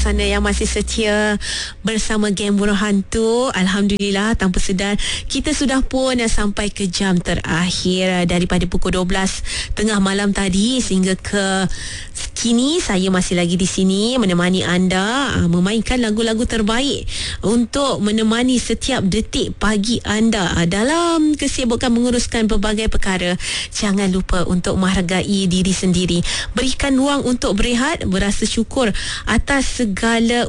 sana yang masih setia bersama Geng Buruh Hantu. Alhamdulillah, tanpa sedar kita sudah pun sampai ke jam terakhir daripada pukul 12 tengah malam tadi sehingga ke kini. Saya masih lagi di sini menemani anda, memainkan lagu-lagu terbaik untuk menemani setiap detik pagi anda dalam kesibukan menguruskan pelbagai perkara. Jangan lupa untuk menghargai diri sendiri, berikan ruang untuk berehat, berasa syukur atas segala